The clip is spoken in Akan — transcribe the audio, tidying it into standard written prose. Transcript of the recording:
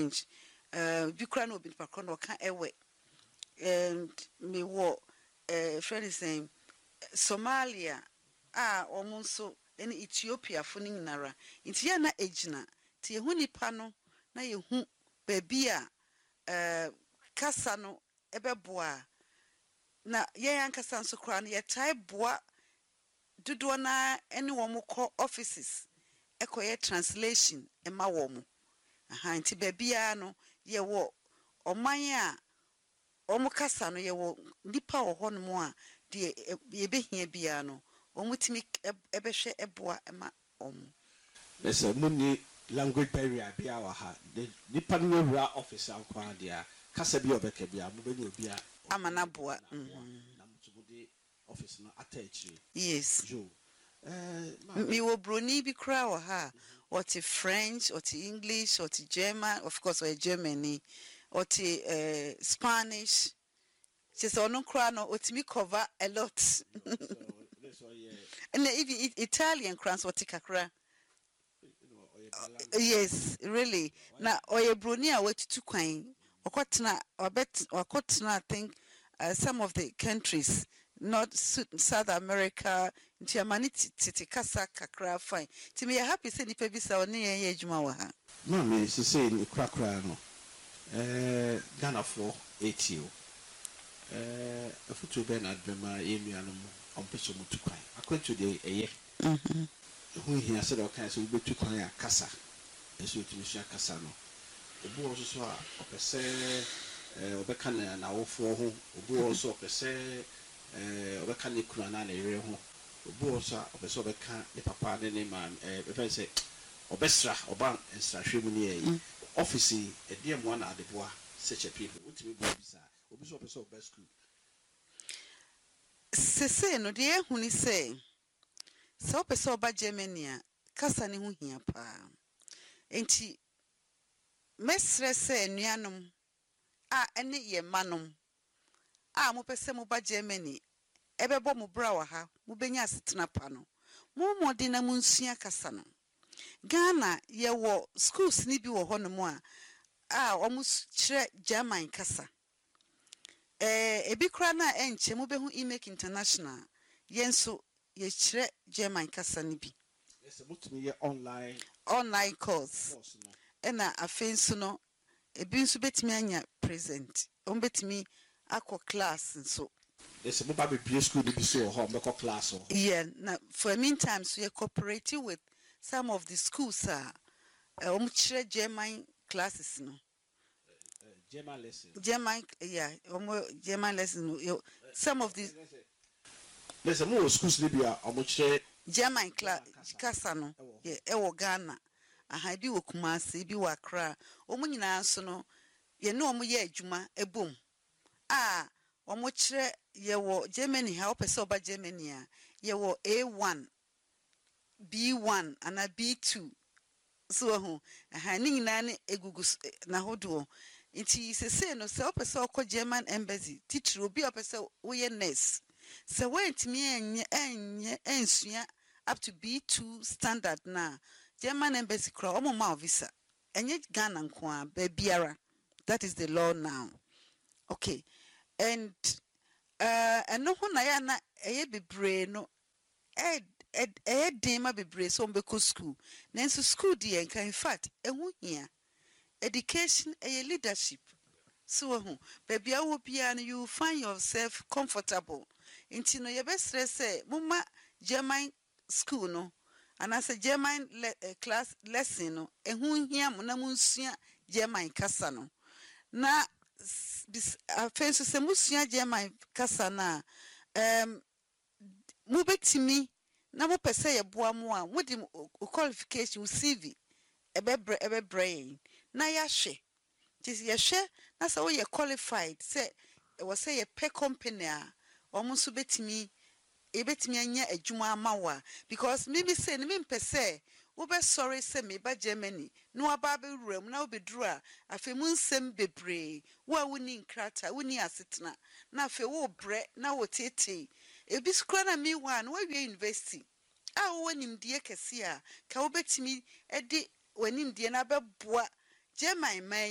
French. Bikra no bin pakro no ka ewe. And me wo friend is saying Somalia omunso ene Ethiopia fo nyinara. Nti ya na ejina. Ti ehu nipa no na yehu baabi a kasa no ebeboa na yan kasa nso kra na ye tai boa dodo na ene wo mo kɔ offices ekoye translation ema wo mo nti baabi no ye wo oman a omo kasa no ye wo nipa wo hɔ no mo a de ye behia bia no omutimi ebehwe eboa ema omo lesa muni language barrier bia wa ha nipa no wura office ankwa dia kasa bia obeka bia mo beni obi a amana boa na mutubudi office no attach yes jo mi wo broni bi kra wa ha or to French or to English or to German, of course or Germany or to Spanish. Just on kra no otimi cover a lot. So that's why and even Italian crans what kakra. Yes, really. Now oye broni a wetu kwan. Okotna I think some of the countries not South America nti amani titi kasa kakra fine ti me happy say nipa bi sa oni yen adwuma wa ha no me say ni krakra no Ghana for 80 afutu be na adwuma enuanom ompeso mutu kwan akwantu de eye hu hia se do kan se ubetu kwan a kasa eso otimi sua kasa no obu oso so a opese obeka na wofo ho obu oso opese obeka ne kuna na ere ho obu oso opese obeka ne papa ne man be say obesra oban ensrahwe mu ne yi office e de mo na adeboa such a people utimi bo bisa obi so opese obes school sese no de ehuni say so opese oba Germany a kasa ne hu hia pa enti mesre say nuanom ene ye manom mo pese mo ba Germany ebebo mo bra wa ha mo benya asetena pa no mo modi na mo nsua kasa no Ghana ye wo schools ni bi wo ho no mo a omo kire German kasa ebi kra na enche mo behu Imake International yenso ye kire German kasa ni bi yes mutumi ye online course no ena afensu no ebi nso betimi anya present betimi akọ class nso yes mo ba be school be so ho meko class ho yeah na for meantime so you cooperate with some of the schools kire German classes no German lessons German German lessons some of the listen mo schools ni bia kire German class no yeah ewo Ghana aha bi wo Kumasi bi wo Accra nyina so no ye no ye adwuma ebom kire ye wo Germany ha opese oba Germany a ye wo A1 B1 ana B2 so ho aha ni nyina ne egugu na hodo nti sese no se opese okọ German embassy teacher obi opese wo ye nurse se wentimi enye ensua up to B2 standard na German embassy kra omo ma visa enye Ghana nko a ba biara that is the law now okay and eno ho na ya na eye bebre no dem bebre so mbeko school nanso school dey in fact ehu hia education leadership so ho baby awo bia no you find yourself comfortable inti no ye be stress mumma German school no and as a German class lesson no ehu hia mo na munsua German kasa no na afenso se musua German kasa na mu betimi na mo pese ye boa mo a mo di qualification CV ebebre na ya hwe tisi ye hwe na se wo ye qualified se wo se ye pe company a omo so betimi anya adwuma amawa because maybe say me mpese wo be sorry say me ba Germany no aba be wuram na obeduru a afi mu nsem bebre wo a woni nkrata woni asetena na afi wo bre na wo tete ebi skra na me wa na wo university a wo nimdie kese a ka wo betimi edi wanimdie na beboa German man